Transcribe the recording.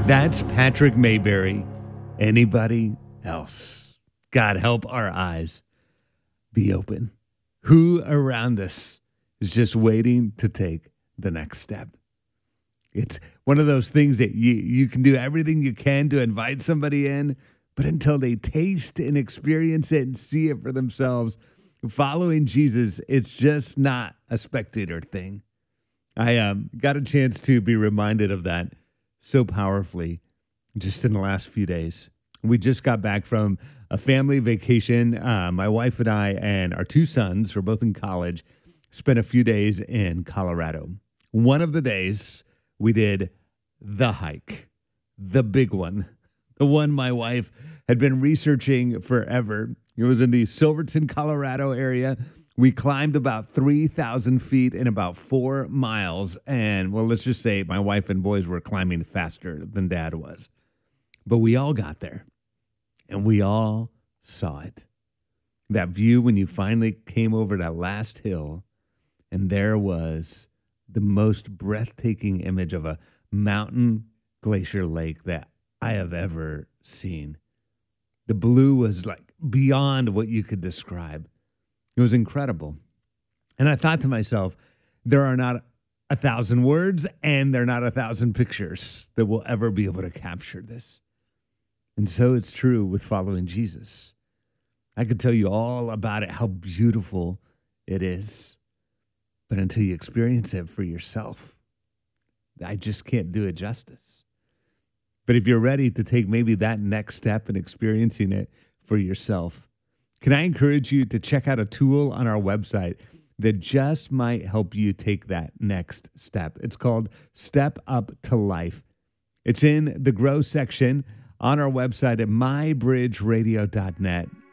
That's Patrick Mayberry. Anybody else? God help our eyes be open. Who around us is just waiting to take the next step? It's one of those things that you can do everything you can to invite somebody in, but until they taste and experience it and see it for themselves, following Jesus, it's just not a spectator thing. I got a chance to be reminded of that so powerfully just in the last few days. We just got back from a family vacation. My wife and I and our two sons, who are both in college, spent a few days in Colorado. One of the days we did the hike, the big one, the one my wife had been researching forever. It was in the Silverton, Colorado area. We climbed about 3,000 feet in about 4 miles. And, well, let's just say my wife and boys were climbing faster than Dad was. But we all got there, and we all saw it. That view when you finally came over that last hill, and there was the most breathtaking image of a mountain glacier lake that I have ever seen. The blue was like beyond what you could describe. It was incredible. And I thought to myself, there are not 1,000 words and there are not 1,000 pictures that will ever be able to capture this. And so it's true with following Jesus. I could tell you all about it, how beautiful it is. But until you experience it for yourself, I just can't do it justice. But if you're ready to take maybe that next step in experiencing it for yourself, can I encourage you to check out a tool on our website that just might help you take that next step? It's called Step Up to Life. It's in the Grow section on our website at mybridgeradio.net.